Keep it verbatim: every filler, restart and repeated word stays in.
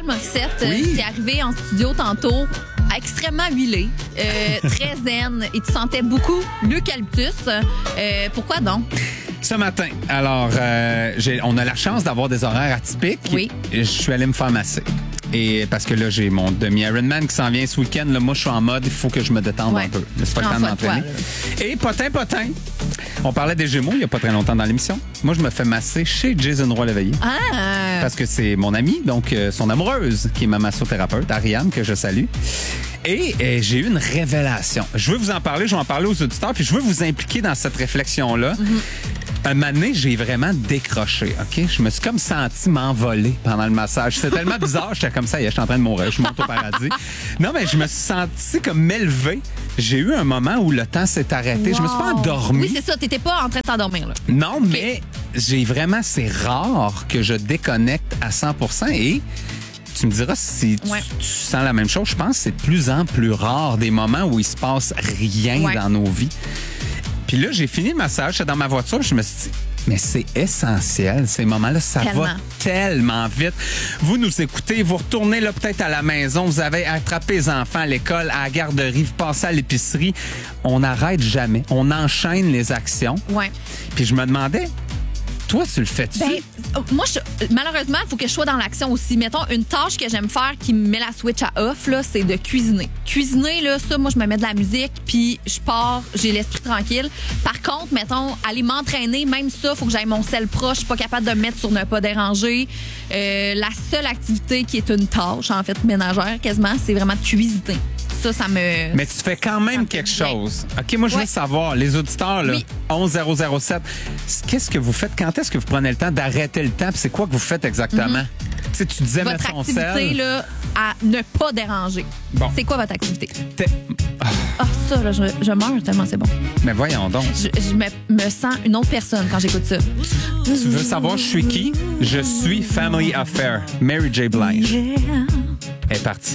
Morissette, Oui. euh, qui est arrivé en studio tantôt, extrêmement huilé, euh, très zen, et tu sentais beaucoup l'eucalyptus. Euh, pourquoi donc? Ce matin, alors, euh, j'ai, on a la chance d'avoir des horaires atypiques. Oui. Je suis allé me faire masser. Et parce que là, j'ai mon demi-Ironman qui s'en vient ce week-end. Là, moi, je suis en mode, il faut que je me détende Ouais. un peu. Mais c'est pas le Prends temps de soin de toi, m'entraîner. Et potin, potin. On parlait des Gémeaux il y a pas très longtemps dans l'émission. Moi, je me fais masser chez Jason Roy-Leveillé. Ah! Parce que c'est mon ami, donc euh, son amoureuse, qui est ma massothérapeute, Ariane, que je salue. Et euh, j'ai eu une révélation. Je veux vous en parler, je vais en parler aux auditeurs, puis je veux vous impliquer dans cette réflexion-là. Mm-hmm. Un moment donné, j'ai vraiment décroché, OK? Je me suis comme senti m'envoler pendant le massage. C'était tellement bizarre, j'étais comme ça, je suis en train de mourir, je monte au paradis. Non, mais je me suis senti comme m'élever. J'ai eu un moment où le temps s'est arrêté. Wow. Je me suis pas endormi. Oui, c'est ça, t'étais pas en train de t'endormir, là. Non, mais j'ai vraiment, c'est rare que je déconnecte à cent pour cent et tu me diras si tu, Ouais. tu sens la même chose. Je pense que c'est de plus en plus rare des moments où il se passe rien Ouais. dans nos vies. Puis là, j'ai fini le massage, j'étais dans ma voiture, je me suis dit, mais c'est essentiel, ces moments-là, ça Tellement. va tellement vite. Vous nous écoutez, vous retournez là peut-être à la maison, vous avez attrapé les enfants à l'école, à la garderie, vous passez à l'épicerie. On n'arrête jamais, on enchaîne les actions. Ouais. Puis je me demandais, toi, tu le fais-tu? Ben, euh, moi, je, malheureusement, il faut que je sois dans l'action aussi. Mettons, une tâche que j'aime faire qui me met la switch à off, là, c'est de cuisiner. Cuisiner, là, ça, moi, je me mets de la musique, puis je pars, j'ai l'esprit tranquille. Par contre, mettons, aller m'entraîner, même ça, faut que j'aille mon sel proche. Je suis pas capable de me mettre sur ne pas déranger. Euh, la seule activité qui est une tâche, en fait, ménagère, quasiment, c'est vraiment de cuisiner. Ça, ça me... Mais tu fais quand même quelque bien. chose. OK, moi, je veux Ouais. savoir, les auditeurs, là, Oui. onze zéro zéro sept, qu'est-ce que vous faites? Quand est-ce que vous prenez le temps d'arrêter le temps? Puis c'est quoi que vous faites exactement? Tu sais, tu disais mettre Votre son activité, sel. là, à ne pas déranger. Bon. C'est quoi votre activité? T'es- Ah, ça, là, je, je meurs tellement c'est bon. Mais voyons donc. Je, je me, me sens une autre personne quand j'écoute ça. Tu veux savoir je suis qui? Je suis Family Affair. Mary J. Blige est partie.